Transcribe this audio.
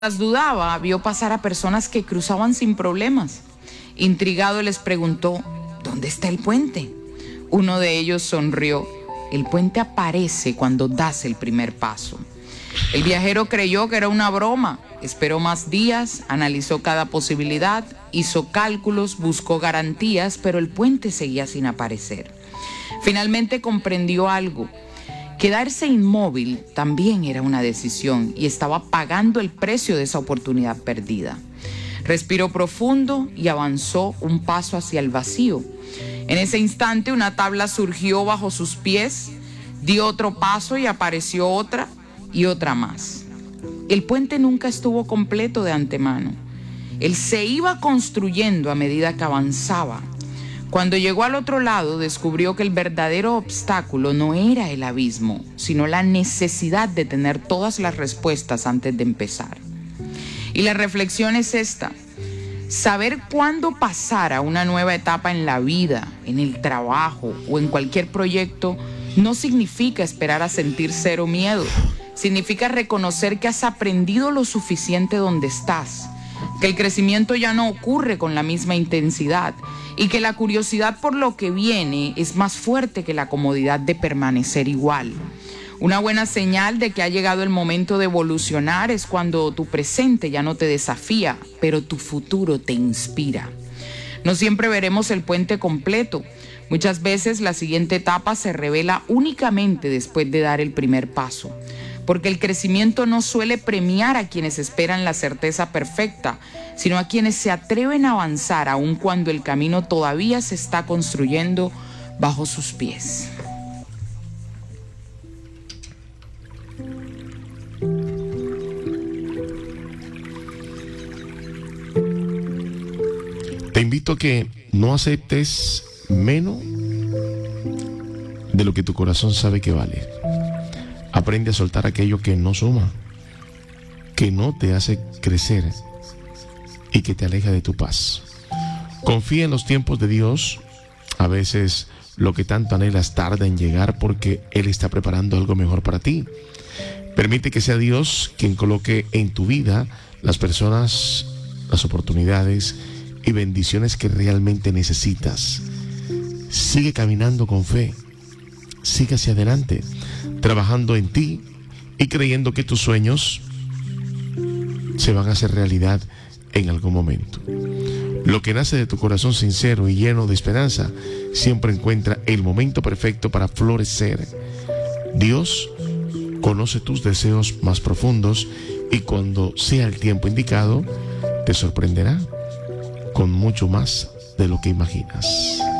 Dudaba, vio pasar a personas que cruzaban sin problemas. Intrigado les preguntó: ¿dónde está el puente? Uno de ellos sonrió: el puente aparece cuando das el primer paso. El viajero creyó que era una broma, esperó más días, analizó cada posibilidad, hizo cálculos, buscó garantías, pero el puente seguía sin aparecer. Finalmente comprendió algo: quedarse inmóvil también era una decisión y estaba pagando el precio de esa oportunidad perdida. Respiró profundo y avanzó un paso hacia el vacío. En ese instante una tabla surgió bajo sus pies, dio otro paso y apareció otra y otra más. El puente nunca estuvo completo de antemano. Él se iba construyendo a medida que avanzaba. Cuando llegó al otro lado, descubrió que el verdadero obstáculo no era el abismo, sino la necesidad de tener todas las respuestas antes de empezar. Y la reflexión es esta: saber cuándo pasar a una nueva etapa en la vida, en el trabajo o en cualquier proyecto, no significa esperar a sentir cero miedo. Significa reconocer que has aprendido lo suficiente donde estás, que el crecimiento ya no ocurre con la misma intensidad y que la curiosidad por lo que viene es más fuerte que la comodidad de permanecer igual. Una buena señal de que ha llegado el momento de evolucionar es cuando tu presente ya no te desafía, pero tu futuro te inspira. No siempre veremos el puente completo. Muchas veces la siguiente etapa se revela únicamente después de dar el primer paso. Porque el crecimiento no suele premiar a quienes esperan la certeza perfecta, sino a quienes se atreven a avanzar aun cuando el camino todavía se está construyendo bajo sus pies. Te invito a que no aceptes menos de lo que tu corazón sabe que vale. Aprende a soltar aquello que no suma, que no te hace crecer y que te aleja de tu paz. Confía en los tiempos de Dios. A veces lo que tanto anhelas tarda en llegar porque Él está preparando algo mejor para ti. Permite que sea Dios quien coloque en tu vida las personas, las oportunidades y bendiciones que realmente necesitas. Sigue caminando con fe. Sigue hacia adelante, trabajando en ti y creyendo que tus sueños se van a hacer realidad en algún momento. Lo que nace de tu corazón sincero y lleno de esperanza siempre encuentra el momento perfecto para florecer. Dios conoce tus deseos más profundos y cuando sea el tiempo indicado, te sorprenderá con mucho más de lo que imaginas.